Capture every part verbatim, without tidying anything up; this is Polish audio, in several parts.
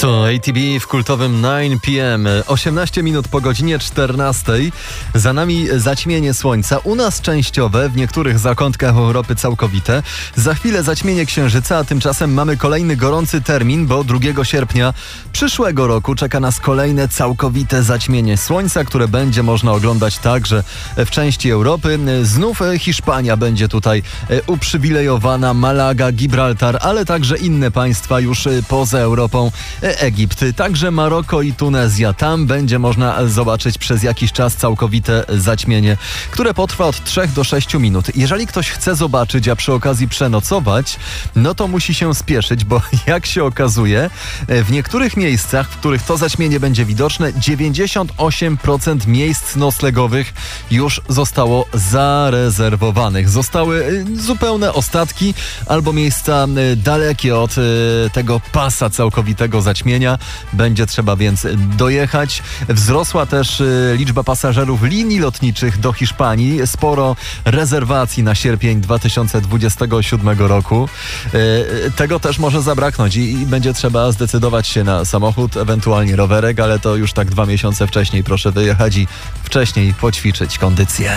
To A T B w kultowym dziewięć p m osiemnaście minut po godzinie czternastej. Za nami zaćmienie słońca. U nas częściowe, w niektórych zakątkach Europy całkowite. Za chwilę zaćmienie księżyca, a tymczasem mamy kolejny gorący termin, bo drugiego sierpnia przyszłego roku czeka nas kolejne całkowite zaćmienie słońca, które będzie można oglądać także w części Europy. Znów Hiszpania będzie tutaj uprzywilejowana, Malaga, Gibraltar, ale także inne państwa już poza Europą. Egipt, także Maroko i Tunezja. Tam będzie można zobaczyć przez jakiś czas całkowite zaćmienie, które potrwa od trzech do sześciu minut. Jeżeli ktoś chce zobaczyć, a przy okazji przenocować, no to musi się spieszyć, bo jak się okazuje, w niektórych miejscach, w których to zaćmienie będzie widoczne, dziewięćdziesiąt osiem procent miejsc noclegowych już zostało zarezerwowanych. Zostały zupełne ostatki albo miejsca dalekie od tego pasa całkowitego zaćmienia. Będzie trzeba więc dojechać. Wzrosła też liczba pasażerów linii lotniczych do Hiszpanii. Sporo rezerwacji na sierpień dwa tysiące dwudziestego siódmego roku. Tego też może zabraknąć i, i będzie trzeba zdecydować się na samochód, ewentualnie rowerek, ale to już tak dwa miesiące wcześniej proszę wyjechać i wcześniej poćwiczyć kondycję.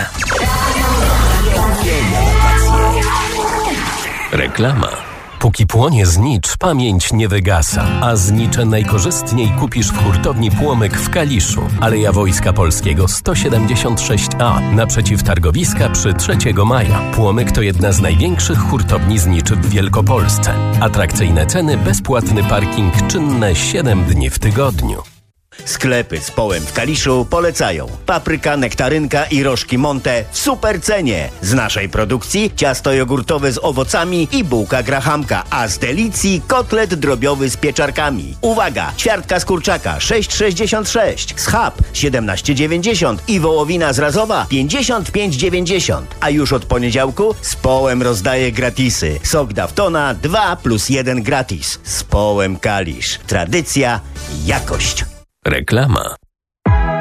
Reklama. Póki płonie znicz, pamięć nie wygasa, a znicze najkorzystniej kupisz w hurtowni Płomyk w Kaliszu. Aleja Wojska Polskiego sto siedemdziesiąt sześć a, naprzeciw targowiska przy trzeciego maja. Płomyk to jedna z największych hurtowni zniczy w Wielkopolsce. Atrakcyjne ceny, bezpłatny parking, czynne siedem dni w tygodniu. Sklepy z Połem w Kaliszu polecają papryka, nektarynka i rożki Monte w super cenie. Z naszej produkcji ciasto jogurtowe z owocami i bułka grahamka, a z Delicji kotlet drobiowy z pieczarkami. Uwaga! Ćwiartka z kurczaka sześć sześćdziesiąt sześć, schab siedemnaście dziewięćdziesiąt i wołowina z Razowa pięćdziesiąt pięć dziewięćdziesiąt. A już od poniedziałku z Połem rozdaje gratisy. Sok Daftona dwa plus jeden gratis. Z Połem Kalisz. Tradycja, jakość. Reklama.